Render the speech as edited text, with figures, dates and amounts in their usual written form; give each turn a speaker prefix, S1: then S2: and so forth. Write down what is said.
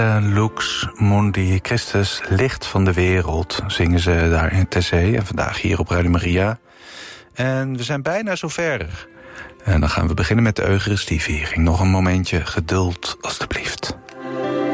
S1: Lux Mundi, Christus, licht van de wereld, zingen ze daar in Terzee. En vandaag hier op Radio Maria. En we zijn bijna zover. En dan gaan we beginnen met de Eucharistieviering. Nog een momentje geduld, alstublieft.